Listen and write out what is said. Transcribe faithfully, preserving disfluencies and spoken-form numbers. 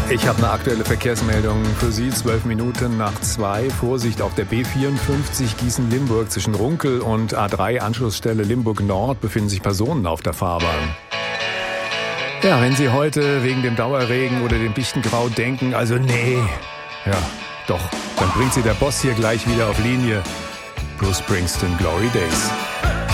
Ich habe eine aktuelle Verkehrsmeldung für Sie. Zwölf Minuten nach zwei. Vorsicht auf der B vierundfünfzig Gießen-Limburg zwischen Runkel und A drei Anschlussstelle Limburg Nord befinden sich Personen auf der Fahrbahn. Ja, wenn Sie heute wegen dem Dauerregen oder dem Dichtengrau denken, also nee, ja, doch, dann bringt Sie der Boss hier gleich wieder auf Linie. Bruce Springsteen, Glory Days.